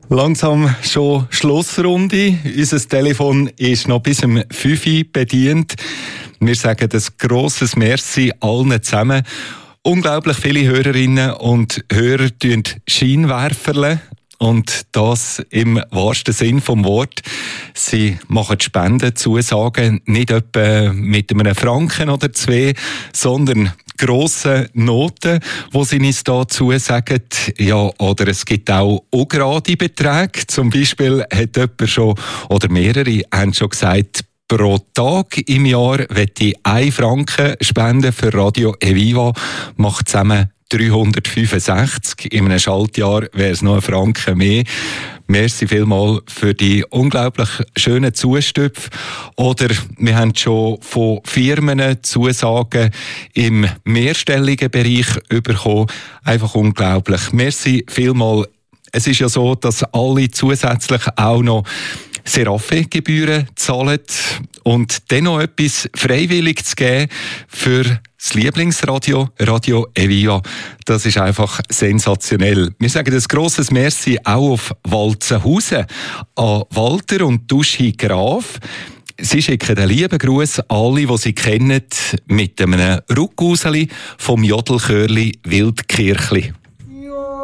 Langsam schon Schlussrunde. Unser Telefon ist noch bis um 5 Uhr bedient. Wir sagen ein grosses Merci allen zusammen. Unglaublich viele Hörerinnen und Hörer tun Scheinwerferle. Und das im wahrsten Sinn vom Wort. Sie machen Spendenzusagen nicht etwa mit einem Franken oder 2, sondern grosse Noten, die sie uns da zusagen. Ja, oder es gibt auch ungerade Beträge. Zum Beispiel hat jemand schon, oder mehrere haben schon gesagt, pro Tag im Jahr möchte ich 1 Franken spenden für Radio Eviva, macht zusammen 365. In einem Schaltjahr wäre es noch 1 Franken mehr. Merci vielmals für die unglaublich schönen Zustüpfe. Oder wir haben schon von Firmen Zusagen im mehrstelligen Bereich bekommen. Einfach unglaublich. Merci vielmals. Es ist ja so, dass alle zusätzlich auch noch Serafe-Gebühren zahlen und dann noch etwas freiwillig zu geben für das Lieblingsradio, Radio Eviva. Das ist einfach sensationell. Wir sagen ein grosses Merci auch auf Walzenhausen an Walter und Duschi Graf. Sie schicken einen lieben Gruß an alle, die sie kennen, mit einem Ruckhauseli vom Jodelchörli Wildkirchli.